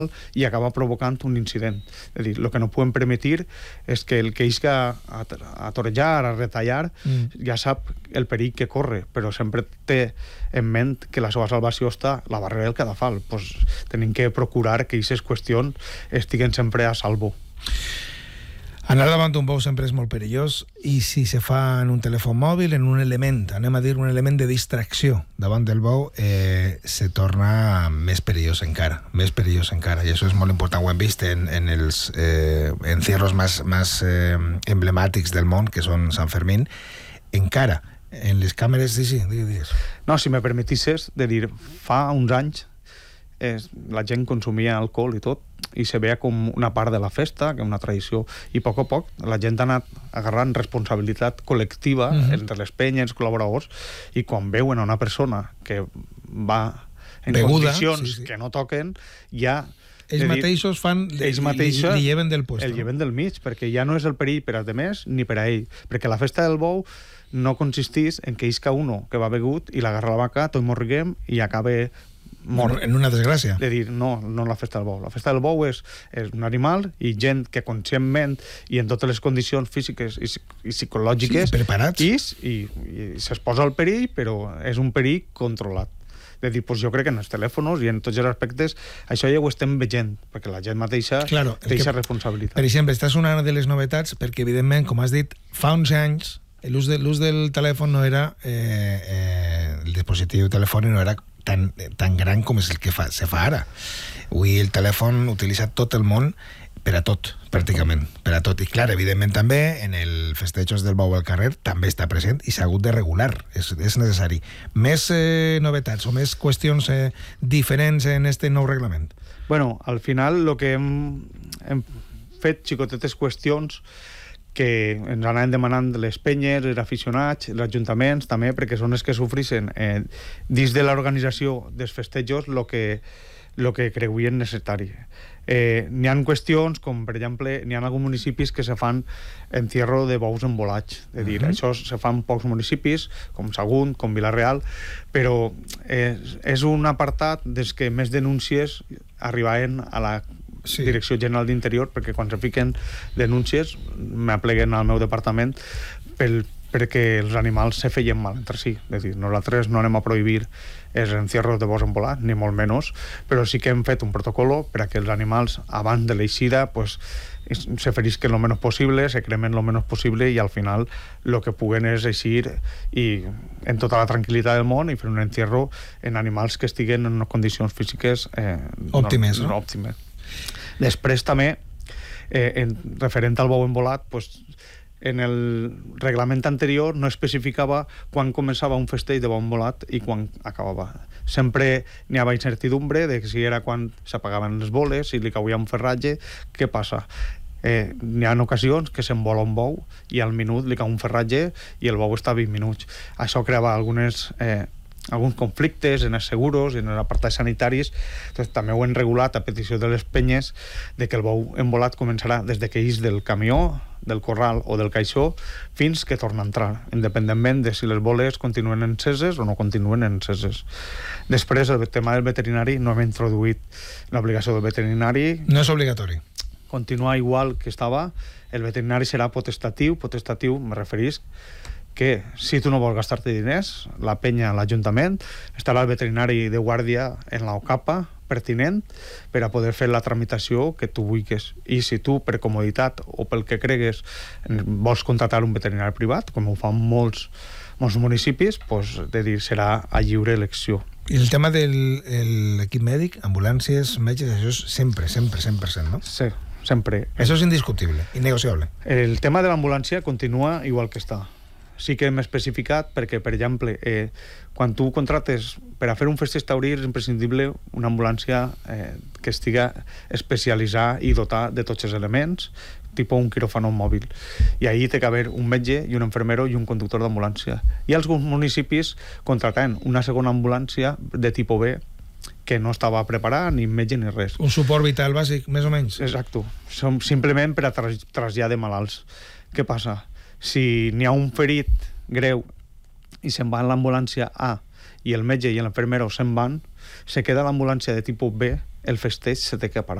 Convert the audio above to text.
i acaba provocant un incident. És a dir, el que no podem permetre és que el que isca a torejar, a retallar, ja sap el perill que corre, però sempre té en ment que la seva salvació està a la barrera del cadafal. Pues tenim que procurar que aquestes qüestions estiguen sempre a salvo. Anar davant d'un bou sempre és molt perillós, i si se fa en un telèfon mòbil, en un element, anem a dir un element de distracció davant del bou, se torna més perillós encara, i això és molt important. Ho hem vist en els encierros més emblemàtics del món, que són Sant Fermín, encara en les càmeres. Digues. No, si me permetisses, de dir, fa uns anys la gent consumia alcohol i tot, i se veia com una part de la festa, que una tradició, i a poc la gent ha anat agarrant responsabilitat col·lectiva entre les penyes, col·laboradors, i quan veuen a una persona que va en beguda, condicions que no toquen, ja ells mateixos li lleven del puesto. El lleven del mig, perquè ja no és el perill per als demés ni per a ell, perquè la festa del bou no consistís en que isca uno que va begut i l'agarra la vaca, tot morriguem i acaba mort. En una desgràcia. De dir, no la festa del bou. La festa del bou és un animal, i gent que conscientment i en totes les condicions físiques i psicològiques preparats i s'exposa al perill, però és un perill controlat. De dir, pues jo crec que en els telèfons i en tots els aspectes això ja ho estem veient, perquè la gent mateixa té aquesta responsabilitat. Per exemple, esta és una de les novetats, perquè evidentment, com has dit, fa uns anys l'ús del telèfon no era el dispositiu telefònic no era tan gran com és el que se fa ara. Avui el telèfon utilitza tot el món per a tot, pràcticament, per a tot. I clar, evidentment també en el festejos del bou al carrer també està present i s'ha hagut de regular, és necessari. Més novetats o més qüestions diferents en este nou reglament? Bueno, al final el que hem fet xicotetes qüestions que ens anaven demanant les penyes, els aficionats, els ajuntaments també, perquè són els que sofreixen dins de l'organització dels festejos el que creuen necessari. N'hi ha qüestions com, per exemple, n'hi ha alguns municipis que se fan encierro de bous embolats, és dir, això se fa en pocs municipis, com Sagunt, com Vila-real, però és un apartat des que més denúncies arribaven a la Direcció General d'Interior, perquè quan se fiquen denúncies m'apleguen al meu departament perquè els animals se feien mal entre si. És dir, nosaltres no anem a prohibir els encierros de bous embolats, ni molt menys, però sí que hem fet un protocolo per a que els animals abans de l'eixida se ferisquen el menys possible, se cremen el menys possible, i al final el que puguen és eixir i en tota la tranquil·litat del món i fer un encierro en animals que estiguen en unes condicions físiques òptimes. Després també, referent al bou embolat, en el reglament anterior no especificava quan començava un festeig de bou embolat i quan acabava. Sempre n'hi havia incertidumbre de si era quan s'apagaven les boles, si li cauia un ferratge. Què passa? N'hi ha ocasions que s'embola un bou i al minut li cau un ferratge i el bou està 20 minuts. Això creava alguns conflictes en els seguros i en els apartats sanitaris. Entonces, també ho hem regulat a petició de les penyes de que el bou embolat començarà des de que ix del camió, del corral o del caixó fins que torna a entrar, independentment de si les boles continuen enceses o no continuen enceses. Després, el tema del veterinari, no hem introduït l'obligació del veterinari. No és obligatori. Continua igual que estava. El veterinari serà potestatiu, me referís que si tu no vols gastar-te diners, la penya, l'Ajuntament, estarà el veterinari de guàrdia en l'OCAPA pertinent per a poder fer la tramitació que tu vulguis. I si tu, per comoditat o pel que cregues, vols contratar un veterinari privat, com ho fan molts municipis, de dir, serà a lliure elecció. I el tema de l'equip mèdic, ambulàncies, metges, això és sempre, no? Sí, sempre. Això és indiscutible, innegociable. El tema de l'ambulància continua igual que està. Sí que hem especificat perquè, per exemple, quan tu contrates per a fer un festeig taurí és imprescindible una ambulància que estiga especialitzada i dotada de tots els elements, tipus un quiròfano mòbil. I ahí té que haver un metge i un infermero i un conductor d'ambulància. I alguns municipis contratant una segona ambulància de tipus B que no estava preparada, ni metge ni res. Un suport vital bàsic, més o menys. Exacte. Simplement per a trasllat de malalts. Què passa? Si n'hi ha un ferit greu i se'n va en l'ambulància A i el metge i l'infermero se'n van, se queda l'ambulància de tipus B el festeig se té que parar.